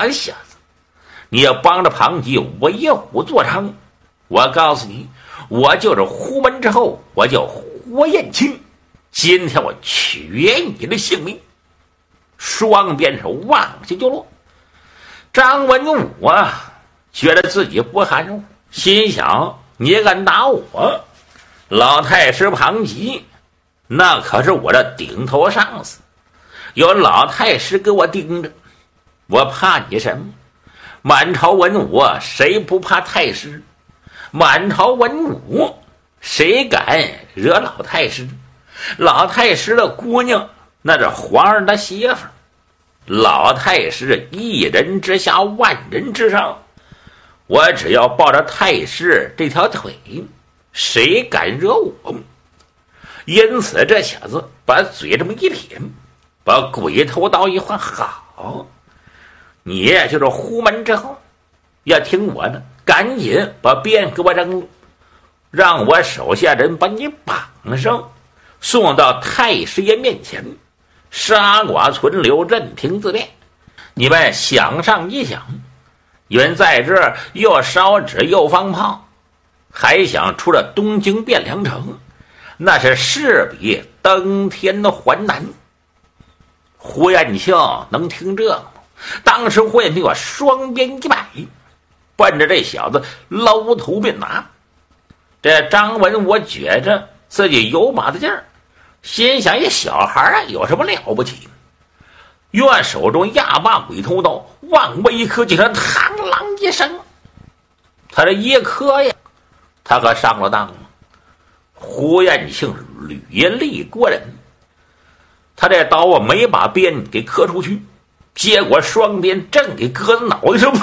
好小子，你要帮着庞吉为虎作伥，我告诉你，我就是胡门之后，我叫胡彦卿，今天我取你的性命。双鞭是望下就落。张文武啊，觉得自己不含糊，心想：你敢打我，老太师庞吉，那可是我的顶头上司，有老太师给我盯着，我怕你什么？满朝文武谁不怕太师？满朝文武谁敢惹老太师？老太师的姑娘那是皇上的媳妇，老太师一人之下万人之上，我只要抱着太师这条腿，谁敢惹我？因此这小子把嘴这么一撇，把鬼头刀一换，好，你就是胡门之后，要听我的，赶紧把鞭给我扔了，让我手下人把你绑上，送到太师爷面前，杀剐存留，任凭自便。你们想上一想，你们在这儿又烧纸又放炮，还想出了东京汴梁城，那是势比登天的还难。胡彦庆能听这个吗？当时胡彦庆把双鞭一摆，奔着这小子捞头便拿。这张文我觉着自己有马的劲儿，心想一小孩啊，有什么了不起？用手中压把鬼头刀往外一磕，就像螳螂一声，他这一磕呀，他可上了当了。胡彦庆履历过人，他这刀啊没把鞭给磕出去，结果双鞭正给搁在脑袋上，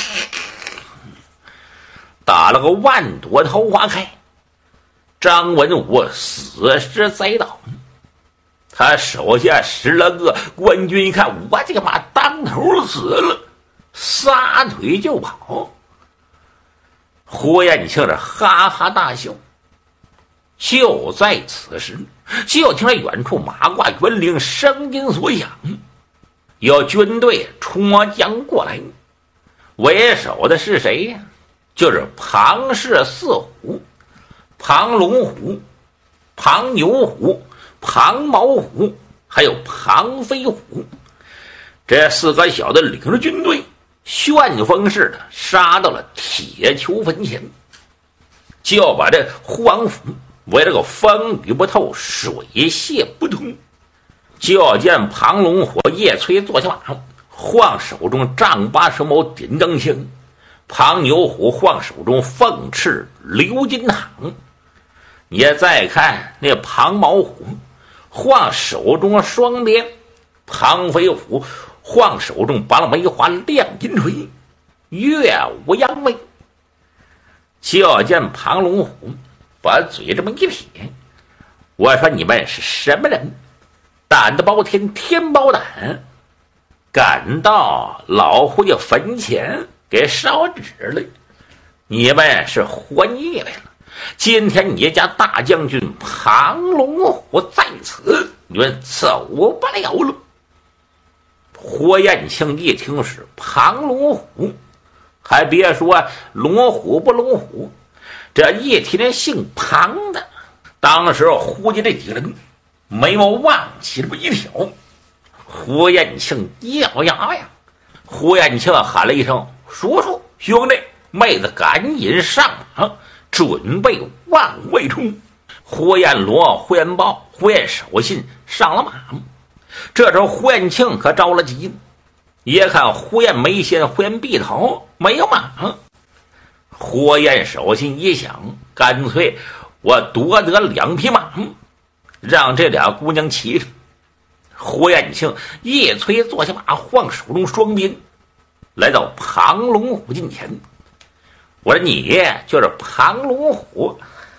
打了个万朵桃花开。张文武死尸栽倒，他手下10来个官军一看，我这个妈当头死了，撒腿就跑。胡彦庆是哈哈大笑。就在此时，就听到远处马挂元铃，声音所响，有军队冲将过来，为首的是谁呀？就是庞氏四虎，庞龙虎、庞牛虎、庞毛虎，还有庞飞虎。这4个小子领着军队，旋风似的杀到了铁球坟前，就把这胡王府围了个风雨不透，水泄不通。就见庞龙火叶催坐下马，晃手中丈八蛇矛点钢枪；庞牛虎晃手中凤翅鎏金镗。你再看那庞毛虎晃手中双鞭，庞飞虎晃手中拔了梅花亮金锤，岳武扬威。就见庞龙虎把嘴这么一撇，我说你们是什么人？胆子包天，天包胆，赶到老胡家坟前给烧纸了，你们是活腻歪了。今天你家大将军庞龙虎在此，你们走不了了。胡彦庆一听是庞龙虎，还别说龙虎不龙虎，这一提那姓庞的，当时胡家这几个人眉毛往起这么一挑。胡彦庆一咬牙呀，胡彦庆喊了一声：叔叔兄弟，妹子赶紧上马，准备往外冲。胡彦罗、胡彦豹、胡彦守信上了马。这时候胡彦庆可着了急了，一看胡彦没先，胡彦必逃，没有马。胡彦守信一想，干脆我夺得2匹马，让这俩姑娘骑上。胡彦庆一催坐下马，晃手中双鞭，来到庞龙虎近前。我说你就是庞龙虎，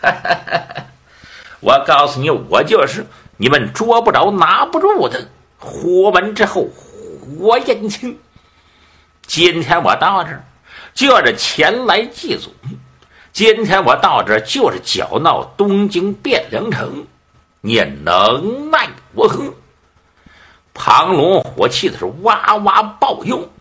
我告诉你，我就是你们捉不着拿不住的胡门之后胡彦庆。今天我到这儿就是前来祭祖，今天我到这儿就是搅闹东京汴梁城，你能奈我何？庞龙虎气的是哇哇暴涌，